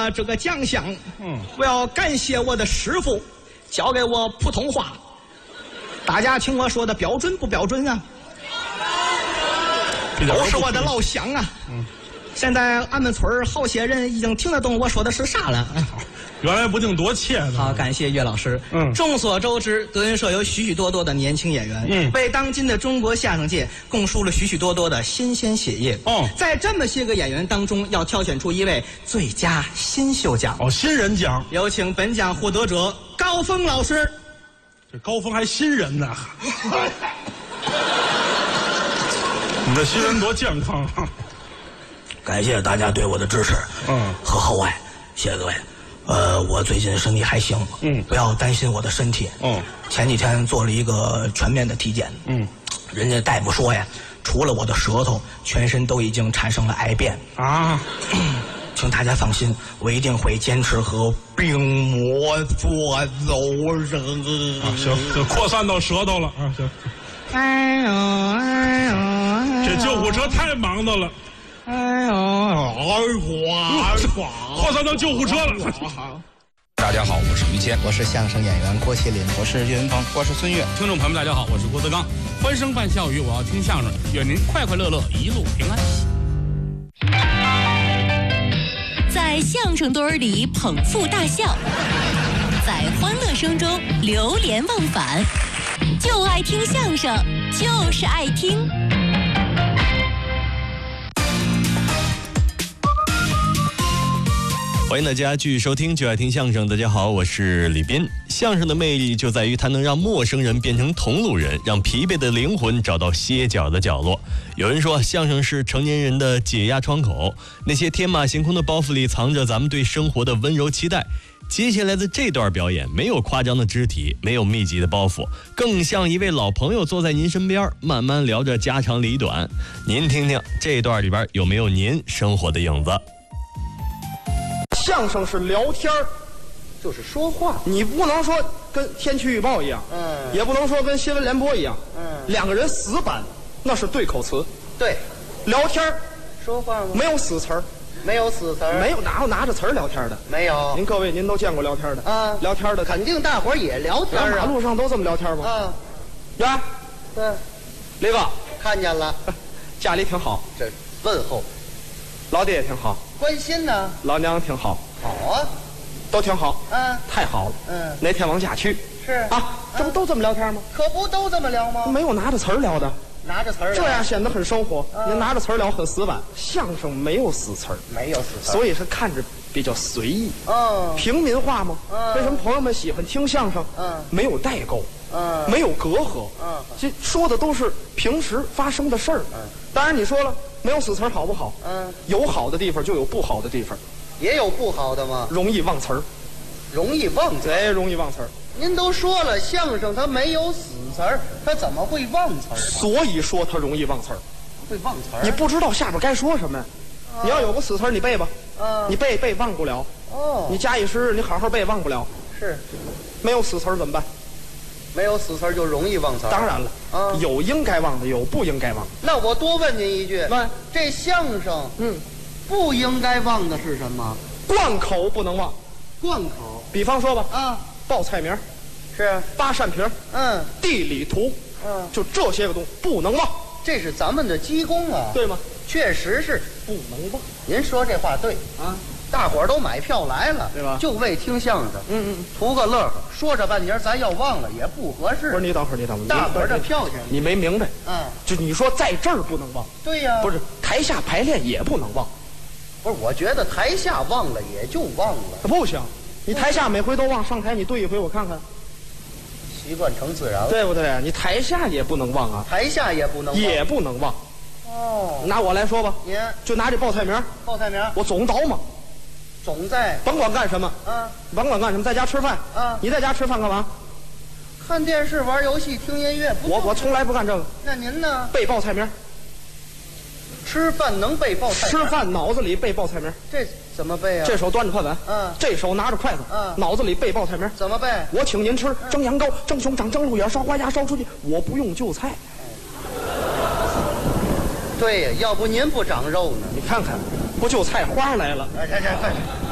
的这个奖项，我要感谢我的师傅，教给我普通话。大家听我说的标准不标准啊？都是我的老乡啊。现在俺们村好些人已经听得懂我说的是啥了。 原来不定多切呢。 好，感谢岳老师。众所周知，德云社有许许多多的年轻演员，为当今的中国相声界供输了许许多多的新鲜血液。在这么些个演员当中，要挑选出一位最佳新秀奖。 新人奖。 有请本奖获得者高峰老师。 这高峰还新人呢。你的新人多健康啊！ 感谢大家对我的支持，和厚爱，谢谢各位。我最近身体还行，不要担心我的身体。前几天做了一个全面的体检，人家大夫说呀，除了我的舌头，全身都已经产生了癌变啊。请大家放心，我一定会坚持和病魔做斗争。 行，就扩散到舌头了啊！行。 哎呦哎呦！ 这救护车太忙的了。 哎呦， 扩散到救护车了。 大家好，我是于谦， 我是相声演员郭麒麟， 我是岳云鹏， 我是孙越。听众朋友们，大家好，我是郭德纲。欢声伴笑语，我要听相声，愿您快快乐乐，一路平安。 在相声堆里捧腹大笑，在欢乐声中流连忘返，就爱听相声，就是爱听。 欢迎大家继续收听就爱听相声。大家好，我是李斌。相声的魅力就在于它能让陌生人变成同路人，让疲惫的灵魂找到歇脚的角落。有人说，相声是成年人的解压窗口，那些天马行空的包袱里藏着咱们对生活的温柔期待。接下来的这段表演没有夸张的肢体，没有密集的包袱，更像一位老朋友坐在您身边，慢慢聊着家长里短。您听听这段里边有没有您生活的影子？ 相声是聊天儿， 就是说话， 你不能说跟天气预报一样，也不能说跟新闻联播一样，两个人死板，那是对口词。 对， 聊天儿， 说话吗？ 没有死词儿， 没有死词儿， 没有哪有拿着词儿聊天的？ 没有。 您各位您都见过聊天的啊？聊天的肯定大伙儿也聊天啊， 马路上都这么聊天吗？呀， 对， 李哥看见了， 家里挺好， 这问候， 老爹也挺好， 关心呢， 老娘挺好， 好啊， 都挺好，太好了，哪天往家去？ 是啊，这不都这么聊天吗？ 可不都这么聊吗？ 没有拿着词儿聊的， 拿着词儿聊， 这样显得很生活。您拿着词儿聊很死板，相声没有死词儿， 没有死词儿， 所以是看着比较随意，平民化嘛。为什么朋友们喜欢听相声？没有代沟，没有隔阂，这说的都是平时发生的事儿。当然你说了，没有死词儿好不好？有好的地方就有不好的地方， 也有不好的吗？ 容易忘词儿， 容易忘词儿， 容易忘词儿。 您都说了，相声它没有死词儿，它怎么会忘词儿？ 所以说它容易忘词儿， 会忘词儿。 你不知道下边该说什么呀？你要有个死词儿，你背吧。你背忘不了。你假以时日，你好好背忘不了。 是， 没有死词儿怎么办？ 没有死词儿就容易忘词儿。 当然了，有应该忘的，有不应该忘的。 那我多问您一句，这相声，不应该忘的是什么？ 贯口不能忘。 贯口， 比方说吧，报菜名， 是八扇屏，地理图，就这些个东西不能忘。 这是咱们的基功啊， 对吗？ 确实是不能忘。 您说这话对啊，大伙儿都买票来了， 对吧？ 就为听相声，图个乐呵。说这半截，咱要忘了也不合适。 不是你等会儿， 大伙儿这票钱， 你没明白？就你说在这儿不能忘， 对呀， 不是台下排练也不能忘。 不是，我觉得台下忘了也就忘了， 不行。你台下每回都忘，上台你对一回我看看， 习惯成自然了， 对不对？你台下也不能忘啊， 台下也不能忘， 也不能忘。拿我来说吧， 您就拿这报菜名，我总倒嘛， 总在甭管干什么，甭管干什么，在家吃饭，你在家吃饭干嘛？ 看电视、玩游戏、听音乐。 我从来不干这个。 那您呢？ 背报菜名。 吃饭能背报菜名？ 吃饭脑子里背报菜名。 这怎么背啊？ 这手端着饭碗，这手拿着筷子，脑子里背报菜名。 怎么背？ 我请您吃蒸羊羔、蒸熊掌、蒸鹿眼、烧花鸭、烧雏鸡，我不用就菜。 对呀，要不您不长肉呢？ 你看看，不就菜花来了？ 这